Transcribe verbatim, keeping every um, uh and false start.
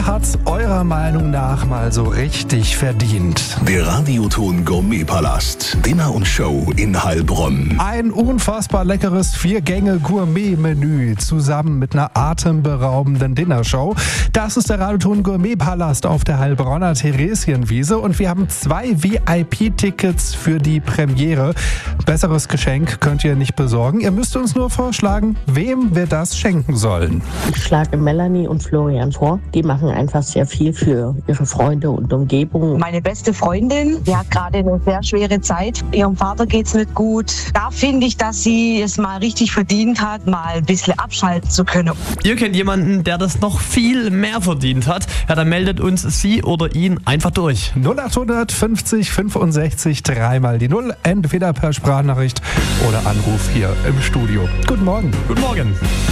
hat's eurer Meinung nach mal so richtig verdient? Der Radioton Gourmetpalast. Dinner und Show in Heilbronn. Ein unfassbar leckeres Vier-Gänge-Gourmet-Menü zusammen mit einer atemberaubenden Dinnershow. Das ist der Radioton Gourmetpalast auf der Heilbronner Theresienwiese und wir haben zwei V I P-Tickets für die Premiere. Besseres Geschenk könnt ihr nicht besorgen. Ihr müsst uns nur vorschlagen, wem wir das schenken sollen. Ich schlage Melanie und Florian vor. Die machen einfach sehr viel für ihre Freunde und Umgebung. Meine beste Freundin, die hat gerade eine sehr schwere Zeit. Ihrem Vater geht's nicht gut. Da finde ich, dass sie es mal richtig verdient hat, mal ein bisschen abschalten zu können. Ihr kennt jemanden, der das noch viel mehr verdient hat? Ja, dann meldet uns sie oder ihn einfach durch. null acht fünfzig fünfundsechzig dreimal die Null, entweder per Sprachnachricht oder Anruf hier im Studio. Guten Morgen. Guten Morgen.